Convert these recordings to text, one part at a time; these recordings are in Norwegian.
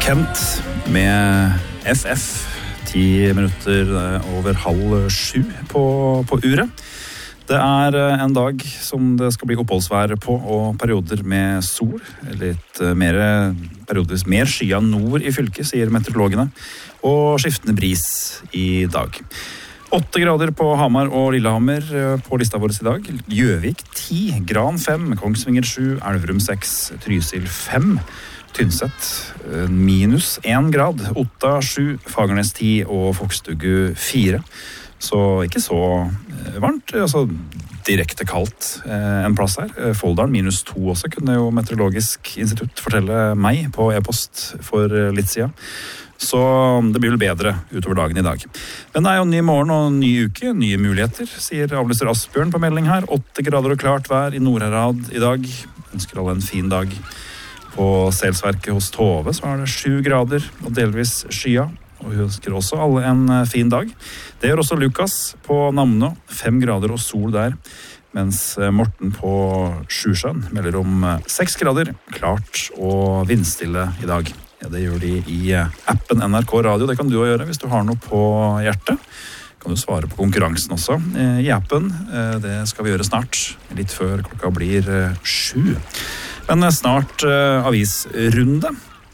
Kent med FF, 10 minutter over 6:30 på uret. Det en dag som det skal bli oppholdsvær på, og perioder med sol, litt periodvis mer skya nord i fylket, sier meteorologene, og skiftende bris i dag. 8 grader på Hamar og Lillehammer på lista vår i dag. Gjøvik 10, Gran 5, Kongsvinger 7, Elverum 6, Trysil 5, Tynset minus 1 grad, Otta 7, Fagernes 10 og Fokstugu 4. Så ikke så varmt, altså direkte kaldt en plass her. Folldalen minus 2 også, kunne jo Meteorologisk institutt fortelle meg på e-post for litt siden. Så det blir vel bedre utover dagen i dag. Men det jo ny morgen og ny uke, nye muligheter, sier avlyser Asbjørn på melding her. 8 grader og klart vær i Nordherad i dag. Ønsker alle en fin dag. På Selsverket hos Tove så det 7 grader og delvis skya. Og vi ønsker også alle en fin dag. Det gjør også Lukas på Namno, 5 grader og sol der. Mens Morten på Sjusjøen melder om 6 grader, klart og vindstille i dag. Ja, det gjør de i appen NRK Radio. Det kan du også gjøre hvis du har noe på hjertet. Kan du svare på konkurransen også i appen. Det skal vi gjøre snart, litt før klokka blir 7. Men snart avisrunde.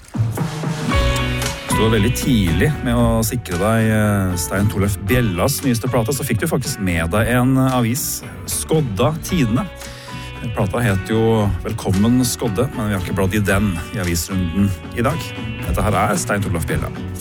Du var veldig tidlig med å sikre deg Stein Torleif Bjellas nyeste plate, så fikk du faktisk med deg en avis, Skodda Tidene. Plata heter jo Velkommen Skodde, men vi har ikke bladd i den i avisrunden i dag. Dette her Stein Torleif Bjella.